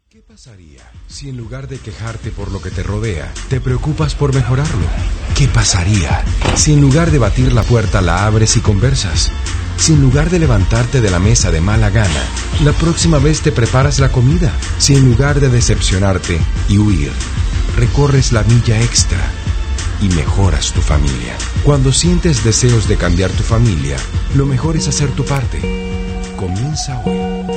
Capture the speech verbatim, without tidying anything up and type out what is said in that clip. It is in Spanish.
¿Qué pasaría si en lugar de quejarte por lo que te rodea, te preocupas por mejorarlo? ¿Qué pasaría si en lugar de batir la puerta la abres y conversas? Si en lugar de levantarte de la mesa de mala gana, la próxima vez te preparas la comida. Si en lugar de decepcionarte y huir, recorres la milla extra y mejoras tu familia. Cuando sientes deseos de cambiar tu familia, lo mejor es hacer tu parte. Comienza hoy.